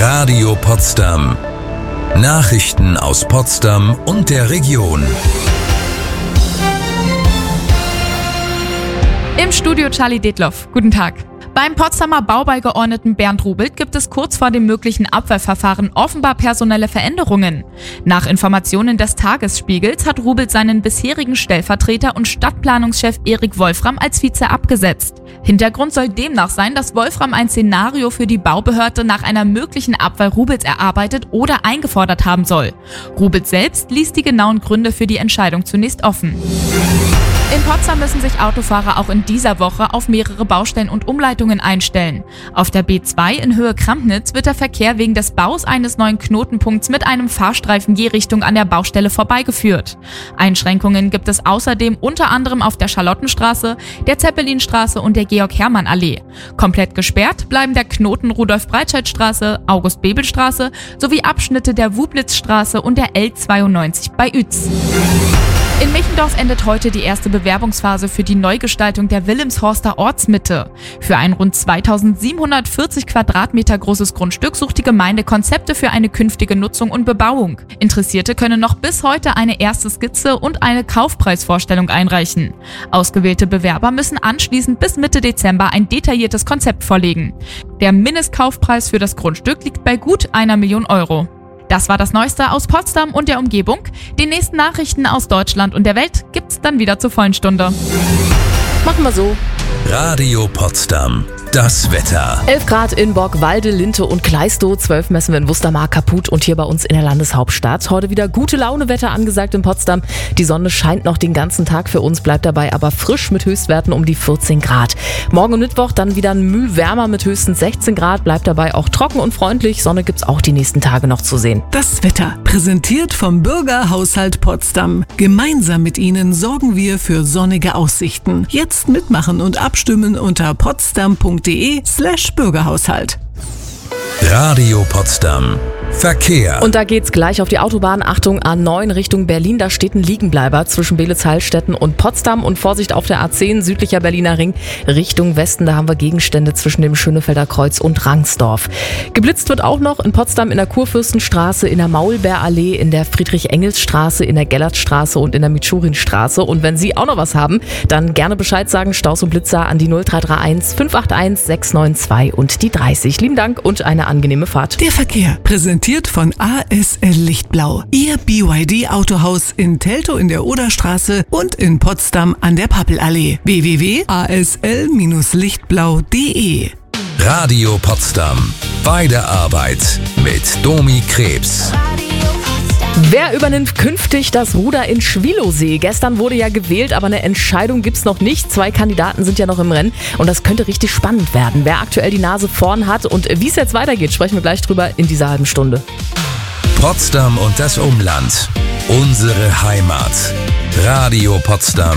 Radio Potsdam. Nachrichten aus Potsdam und der Region. Im Studio Charlie Detloff. Guten Tag. Beim Potsdamer Baubeigeordneten Bernd Rubelt gibt es kurz vor dem möglichen Abwahlverfahren offenbar personelle Veränderungen. Nach Informationen des Tagesspiegels hat Rubelt seinen bisherigen Stellvertreter und Stadtplanungschef Erik Wolfram als Vize abgesetzt. Hintergrund soll demnach sein, dass Wolfram ein Szenario für die Baubehörde nach einer möglichen Abwahl Rubels erarbeitet oder eingefordert haben soll. Rubelt selbst ließ die genauen Gründe für die Entscheidung zunächst offen. In Potsdam müssen sich Autofahrer auch in dieser Woche auf mehrere Baustellen und Umleitungen einstellen. Auf der B2 in Höhe Krampnitz wird der Verkehr wegen des Baus eines neuen Knotenpunkts mit einem Fahrstreifen je Richtung an der Baustelle vorbeigeführt. Einschränkungen gibt es außerdem unter anderem auf der Charlottenstraße, der Zeppelinstraße und der Georg-Hermann-Allee. Komplett gesperrt bleiben der Knoten Rudolf-Breitscheid-Straße, August-Bebel-Straße sowie Abschnitte der Wublitzstraße und der L92 bei Uetz. In Michendorf endet heute die erste Bewerbungsphase für die Neugestaltung der Wilhelmshorster Ortsmitte. Für ein rund 2740 Quadratmeter großes Grundstück sucht die Gemeinde Konzepte für eine künftige Nutzung und Bebauung. Interessierte können noch bis heute eine erste Skizze und eine Kaufpreisvorstellung einreichen. Ausgewählte Bewerber müssen anschließend bis Mitte Dezember ein detailliertes Konzept vorlegen. Der Mindestkaufpreis für das Grundstück liegt bei gut 1 Million Euro. Das war das Neueste aus Potsdam und der Umgebung. Die nächsten Nachrichten aus Deutschland und der Welt gibt's dann wieder zur vollen Stunde. Machen wir so. Radio Potsdam. Das Wetter. 11 Grad in Borgwalde, Linte und Kleistow, 12 messen wir in Wustermark, Kaput und hier bei uns in der Landeshauptstadt. Heute wieder gute Laune-Wetter angesagt in Potsdam. Die Sonne scheint noch den ganzen Tag, für uns bleibt dabei aber frisch mit Höchstwerten um die 14 Grad. Morgen und Mittwoch dann wieder ein Müh wärmer mit höchstens 16 Grad, bleibt dabei auch trocken und freundlich. Sonne gibt's auch die nächsten Tage noch zu sehen. Das Wetter, präsentiert vom Bürgerhaushalt Potsdam. Gemeinsam mit Ihnen sorgen wir für sonnige Aussichten. Jetzt mitmachen und abstimmen unter potsdam.de/Bürgerhaushalt. Radio Potsdam. Verkehr. Und da geht's gleich auf die Autobahn. Achtung, A9 Richtung Berlin. Da steht ein Liegenbleiber zwischen Beelitz-Heilstätten und Potsdam. Und Vorsicht auf der A10 südlicher Berliner Ring Richtung Westen. Da haben wir Gegenstände zwischen dem Schönefelder Kreuz und Rangsdorf. Geblitzt wird auch noch in Potsdam in der Kurfürstenstraße, in der Maulbeerallee, in der Friedrich-Engels-Straße, in der Gellertstraße und in der Mitschurinstraße. Und wenn Sie auch noch was haben, dann gerne Bescheid sagen. Staus und Blitzer an die 0331 581 692 und die 30. Lieben Dank und eine angenehme Fahrt. Der Verkehr, präsentiert von ASL Lichtblau. Ihr BYD-Autohaus in Teltow in der Oderstraße und in Potsdam an der Pappelallee. www.asl-lichtblau.de. Radio Potsdam. Bei der Arbeit mit Domi Krebs. Wer übernimmt künftig das Ruder in Schwielowsee? Gestern wurde ja gewählt, aber eine Entscheidung gibt's noch nicht. 2 Kandidaten sind ja noch im Rennen und das könnte richtig spannend werden. Wer aktuell die Nase vorn hat und wie es jetzt weitergeht, sprechen wir gleich drüber in dieser halben Stunde. Potsdam und das Umland. Unsere Heimat. Radio Potsdam.